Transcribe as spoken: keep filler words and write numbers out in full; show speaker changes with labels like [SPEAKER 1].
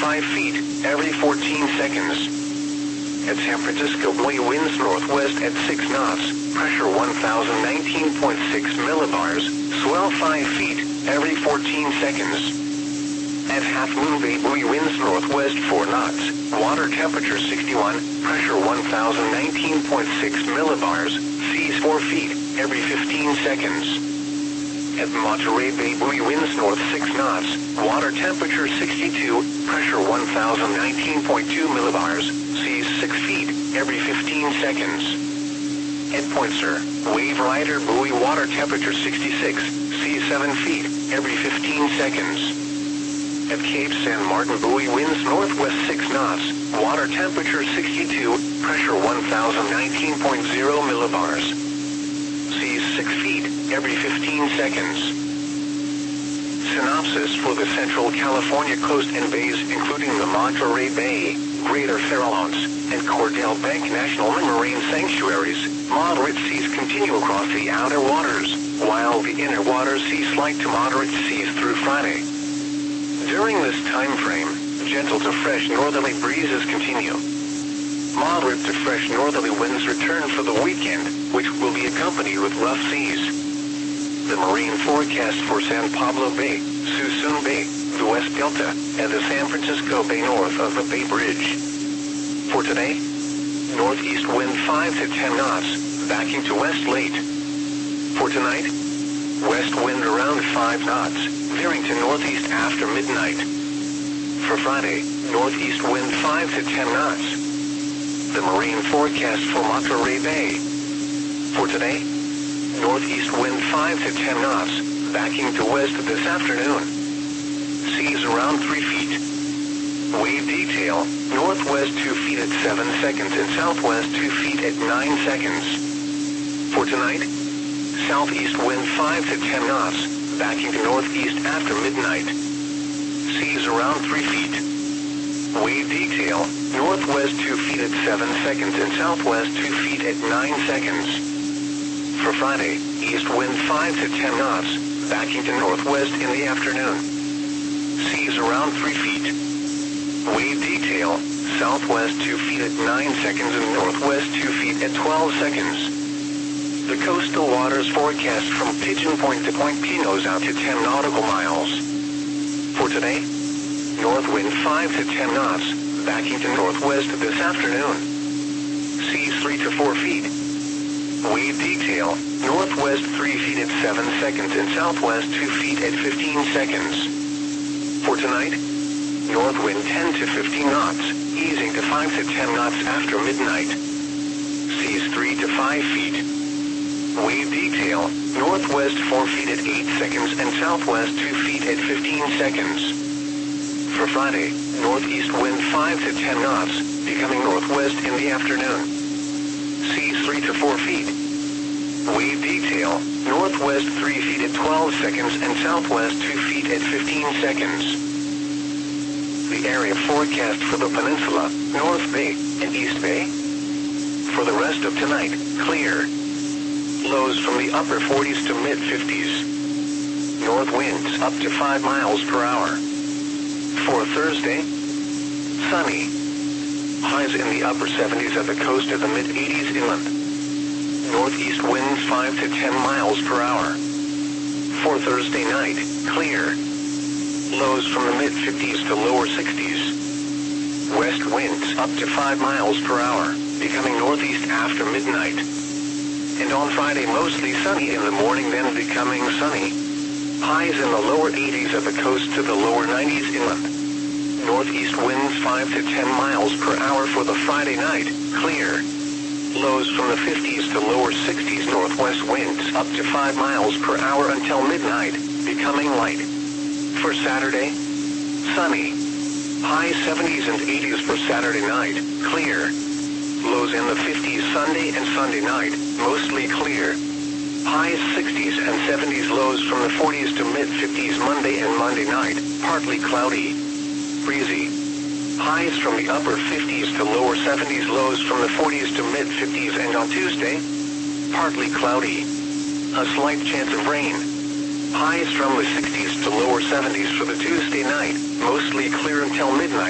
[SPEAKER 1] five feet every fourteen seconds. At San Francisco, buoy winds northwest at six knots, pressure one thousand nineteen point six millibars, swell five feet every fourteen seconds. At Half Moon Bay, buoy winds northwest four knots, water temperature sixty-one, pressure one thousand nineteen point six millibars, seas four feet every fifteen seconds. At Monterey Bay, buoy winds north six knots, water temperature sixty-two, pressure one thousand nineteen point two millibars, seas six feet every fifteen seconds. At Point Sur, wave rider buoy water temperature sixty-six, seas seven feet every fifteen seconds. At Cape San Martin, buoy winds northwest six knots, water temperature sixty-two, pressure one thousand nineteen point zero millibars. Seas six feet every fifteen seconds. Synopsis for the Central California coast and bays, including the Monterey Bay, Greater Farallones, and Cordell Bank National Marine Sanctuaries. Moderate seas continue across the outer waters, while the inner waters see slight to moderate seas through Friday. During this time frame, gentle to fresh northerly breezes continue. Moderate to fresh northerly winds return for the weekend, which will be accompanied with rough seas. The marine forecast for San Pablo Bay, Suisun Bay, the West Delta, and the San Francisco Bay north of the Bay Bridge. For today, northeast wind five to ten knots, backing to west late. For tonight, west wind around five knots, veering to northeast after midnight. For Friday, northeast wind five to ten knots. The marine forecast for Monterey Bay. For today, northeast wind five to ten knots, backing to west this afternoon. Seas around three feet. Wave detail, northwest two feet at seven seconds and southwest two feet at nine seconds. For tonight, southeast wind five to ten knots, backing to northeast after midnight. Seas around three feet. Wave detail, northwest two feet at seven seconds and southwest two feet at nine seconds. For Friday, east wind five to ten knots, backing to northwest in the afternoon. Seas around three feet. Wave detail, southwest two feet at nine seconds and northwest two feet at twelve seconds. The coastal waters forecast from Pigeon Point to Point Pinos out to ten nautical miles. For today, north wind five to ten knots, backing to northwest this afternoon. Seas three to four feet. Wave detail, northwest three feet at seven seconds and southwest two feet at fifteen seconds. For tonight, north wind ten to fifteen knots, easing to five to ten knots after midnight. Seas three to five feet. Wave detail, northwest four feet at eight seconds and southwest two feet at fifteen seconds. For Friday, northeast wind five to ten knots, becoming northwest in the afternoon. Seas three to four feet. Wave detail, northwest three feet at twelve seconds and southwest two feet at fifteen seconds. The area forecast for the peninsula, North Bay, and East Bay. For the rest of tonight, clear. Lows from the upper forties to mid fifties. North winds up to five miles per hour. For Thursday, sunny. Highs in the upper seventies at the coast to the mid eighties inland. Northeast winds five to ten miles per hour. For Thursday night, clear. Lows from the mid fifties to lower sixties. West winds up to five miles per hour, becoming northeast after midnight. And on Friday, mostly sunny in the morning, then becoming sunny. Highs in the lower eighties at the coast to the lower nineties inland. Northeast winds five to ten miles per hour for the Friday night, clear. Lows from the fifties to lower sixties. Northwest winds up to five miles per hour until midnight, becoming light. For Saturday, sunny. High seventies and eighties for Saturday night, clear. Lows in the fifties Sunday and Sunday night, mostly clear. Highs sixties and seventies, lows from the forties to mid fifties Monday and Monday night, partly cloudy. Breezy. Highs from the upper fifties to lower seventies, lows from the forties to mid fifties, and on Tuesday, partly cloudy. A slight chance of rain. Highs from the sixties to lower seventies for the Tuesday night, mostly clear until midnight.